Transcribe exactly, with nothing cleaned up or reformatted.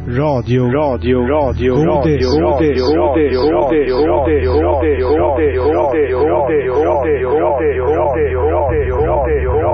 Radio, radio, radio, gode, gode, gode, gode, gode, gode, gode, gode, gode, gode, gode, gode, gode, gode, gode,